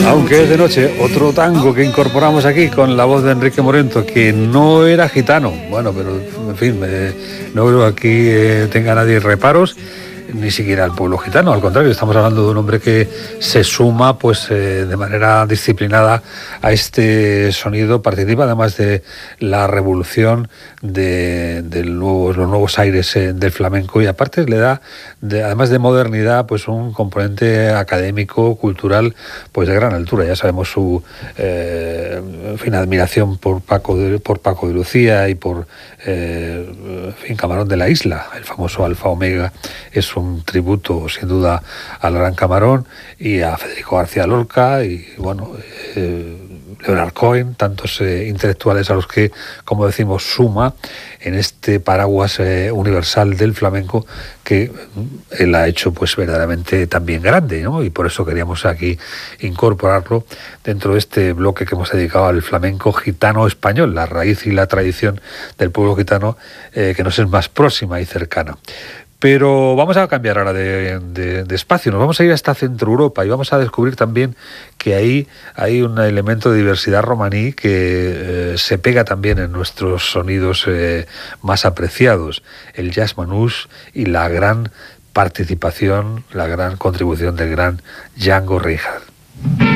Aunque es de noche, otro tango que incorporamos aquí con la voz de Enrique Morente, que no era gitano. Bueno, pero en fin, no creo que aquí tenga nadie reparos, ni siquiera el pueblo gitano. Al contrario, estamos hablando de un hombre que se suma pues de manera disciplinada a este sonido, participa además de la revolución de los nuevos aires del flamenco, y aparte le da, además de modernidad, pues un componente académico, cultural, pues de gran altura. Ya sabemos su admiración por Paco de Lucía y por Camarón de la Isla, el famoso Alfa Omega. Es un tributo sin duda al Gran Camarón y a Federico García Lorca y bueno, Leonard Cohen, tantos intelectuales a los que, como decimos, suma en este paraguas universal del flamenco que él ha hecho pues verdaderamente también grande, ¿no? Y por eso queríamos aquí incorporarlo dentro de este bloque que hemos dedicado al flamenco gitano español, la raíz y la tradición del pueblo gitano que nos es más próxima y cercana. Pero vamos a cambiar ahora de espacio, nos vamos a ir hasta Centro Europa y vamos a descubrir también que ahí hay un elemento de diversidad romaní que se pega también en nuestros sonidos más apreciados, el jazz manouche y la gran participación, la gran contribución del gran Django Reinhardt.